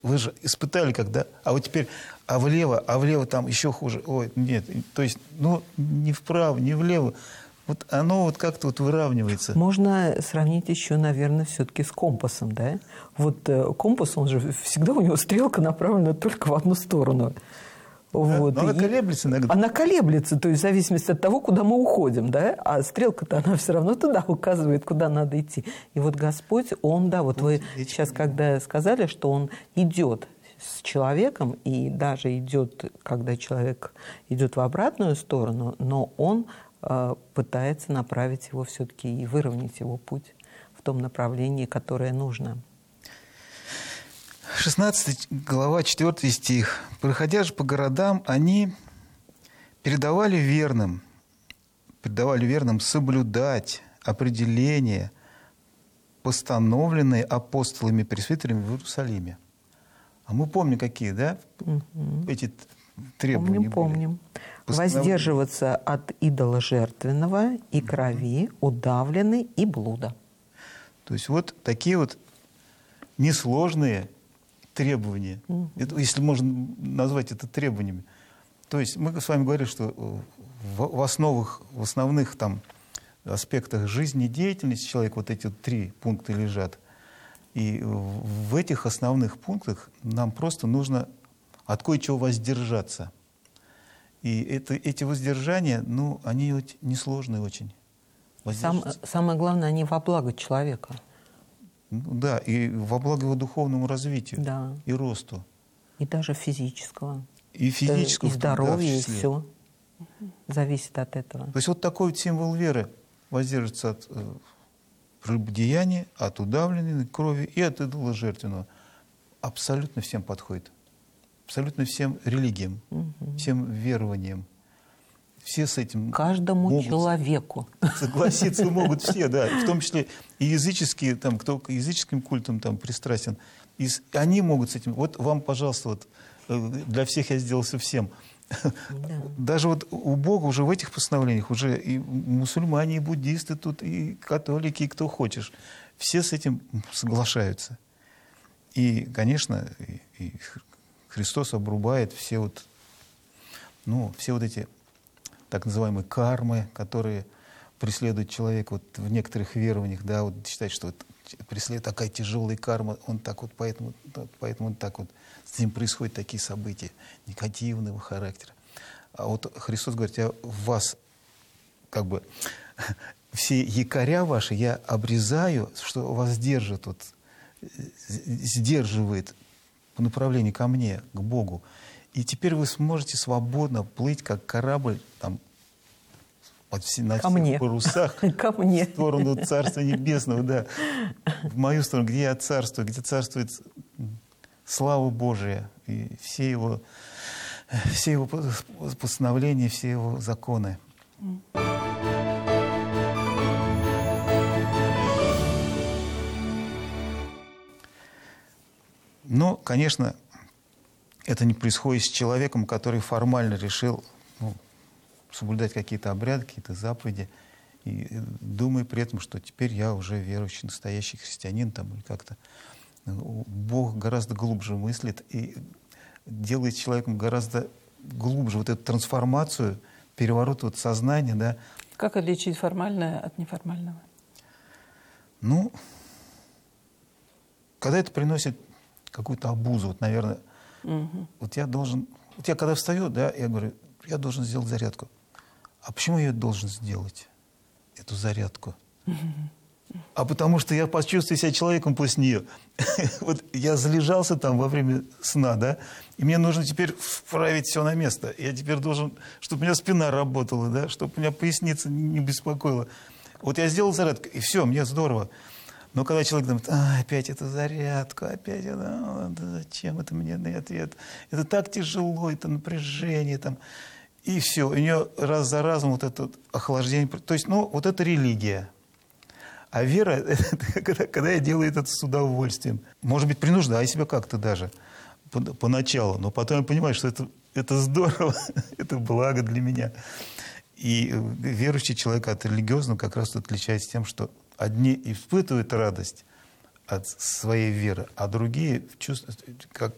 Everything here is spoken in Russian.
Вы же испытали когда, а вот теперь, а влево там еще хуже. Ой, нет, то есть, ну, ни вправо, ни влево. Вот оно вот как-то вот выравнивается. Можно сравнить еще, наверное, все-таки с компасом, да? Вот компас, он же всегда, у него стрелка направлена только в одну сторону. Да, вот. но она колеблется иногда. Она колеблется, то есть в зависимости от того, куда мы уходим, да? А стрелка-то она все равно туда указывает, куда надо идти. И вот Господь, Он, да, вот вы сейчас, когда сказали, что Он идет с человеком, и даже идет, когда человек идет в обратную сторону, но Он пытается направить его все-таки и выровнять его путь в том направлении, которое нужно. 16 глава, 4 стих. «Проходя же по городам, они передавали верным соблюдать определения, постановленные апостолами и пресвитерами в Иерусалиме». А мы помним, какие, да, эти требования Помним. Воздерживаться от идола жертвенного и крови, удавленной и блуда. То есть вот такие вот несложные требования, это, если можно назвать это требованиями. То есть мы с вами говорили, что в основных там аспектах жизнедеятельности человека вот эти вот 3 пункта лежат. И в этих основных пунктах нам просто нужно от кое-чего воздержаться. И эти воздержания, ну, они вот несложные очень. Самое главное, они во благо человека. Да, и во благо его духовному развитию, да. И росту. И даже физического. И физического. И здоровья, и все зависит от этого. То есть вот такой вот символ веры воздержится от прелюбодеяния, от удавленной крови и от идола жертвенного. Абсолютно всем подходит. Абсолютно всем религиям, всем верованиям. Все с этим каждому человеку. Согласиться могут все, да. В том числе и языческие, там, кто к языческим культам там пристрастен. И они могут с этим. Вот вам, пожалуйста, вот, для всех я сделался всем. Да. Даже вот у Бога уже в этих постановлениях уже и мусульмане, и буддисты тут, и католики, и кто хочешь. Все с этим соглашаются. И, конечно, и Христос обрубает все вот, ну, все вот эти так называемые кармы, которые преследуют человека вот в некоторых верованиях, да, вот считать, что вот преследует такая тяжелая карма, он так вот, поэтому он так вот, с ним происходят такие события негативного характера. А вот Христос говорит, я в вас как бы все якоря ваши я обрезаю, что вас держит, вот, сдерживает по направлению ко мне, к Богу. И теперь вы сможете свободно плыть, как корабль, там, на всех парусах, в сторону Царства Небесного, да, в мою сторону, где я царствую, где царствует слава Божия, и все его постановления, все его законы. Но, конечно, это не происходит с человеком, который формально решил соблюдать какие-то обряды, какие-то заповеди, и думая при этом, что теперь я уже верующий, настоящий христианин, там, или как-то. Бог гораздо глубже мыслит и делает человеком гораздо глубже вот эту трансформацию, переворот вот сознания, да. Как отличить формальное от неформального? Ну, когда это приносит какую-то обузу, вот, наверное, вот я когда встаю, да, я говорю, я должен сделать зарядку. А почему я должен сделать эту зарядку? А потому что я почувствую себя человеком после нее. Вот я залежался там во время сна, да, и мне нужно теперь вправить все на место. Я теперь должен, чтобы у меня спина работала, да, чтобы у меня поясница не беспокоила. Вот я сделал зарядку, и все, мне здорово. Но когда человек думает, опять эту зарядку, опять это, зачем это мне на ответ? Это так тяжело, это напряжение там. И все, у нее раз за разом вот это охлаждение. То есть, ну, вот это религия. А вера, это когда я делаю это с удовольствием. Может быть, принуждаю себя как-то даже поначалу, но потом я понимаю, что это здорово, это благо для меня. И верующий человек от религиозного как раз отличается тем, что одни испытывают радость от своей веры, а другие чувствуют, как